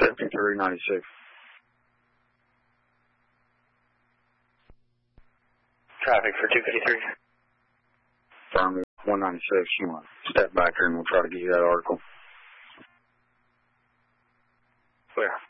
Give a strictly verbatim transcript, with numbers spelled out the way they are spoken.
fifty-three ninety-six. Traffic for two fifty-three. Affirmative, one ninety-six. You want to step back here and we'll try to get you that article. Clear.